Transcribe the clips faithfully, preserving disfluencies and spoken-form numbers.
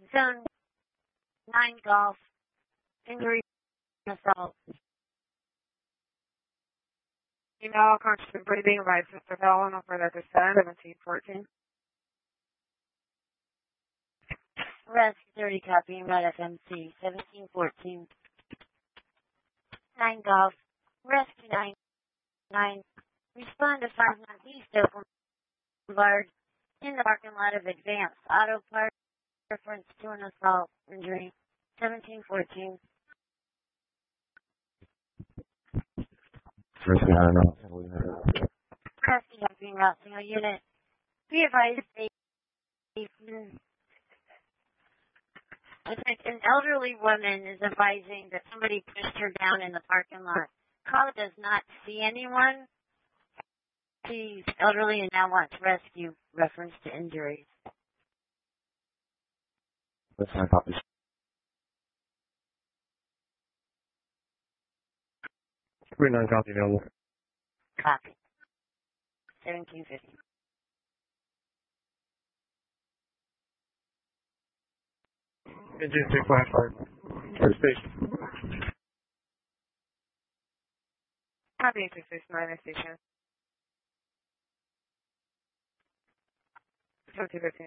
Zone nine Golf, injury assault. Email constant breathing by Sister Helen over at the seventeen fourteen. Rescue thirty copying by F M C seventeen fourteen. nine Golf, Rescue nine nine. Respond to five Northeast Oakland Boulevard in the parking lot of Advanced Auto Parts. Reference to an assault injury seventeen fourteen. Rescue nine nine. Rescue helping route single unit. Be advised, they, an elderly woman is advising that somebody pushed her down in the parking lot. Caller does not see anyone. She's elderly and now wants rescue. Reference to injuries. That's nine copies. Three nine copy available. Copy. seventeen fifty. Engine six flashlight. First station. Copy two six nine station. seventeen fifteen.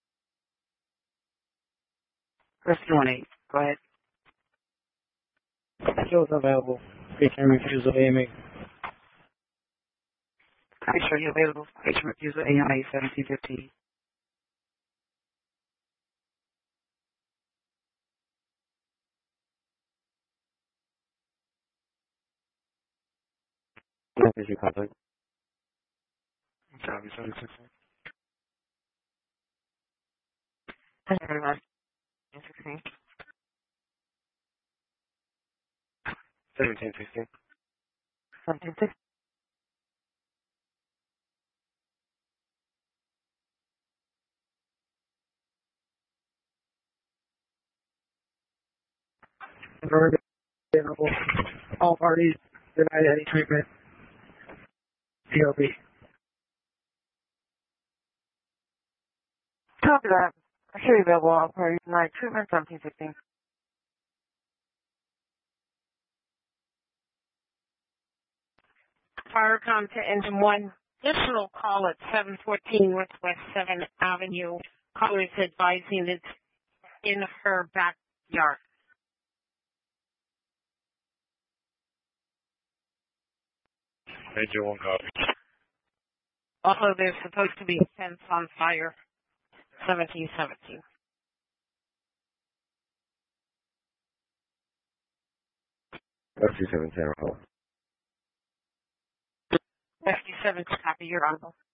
Rescue one eight. Go ahead. Skills available. Featuring refusal A M A. Make sure you're available. Patient refusal A M A seventeen fifteen. Is your contact? Copy seven six one. Thank you very much. sixteen. Seventeen sixteen. seventeen sixteen. Available. All parties denied any treatment. P O B. Copy that. I should be available. All parties denied treatment. seventeen sixteen. Firecom to engine one. Additional call at seven fourteen Northwest seventh Avenue. Caller is advising it's in her backyard. Major one copy. Also, there's supposed to be a fence on fire. seventeen seventeen. Rescue seven ten. Rescue seven copy, your uncle.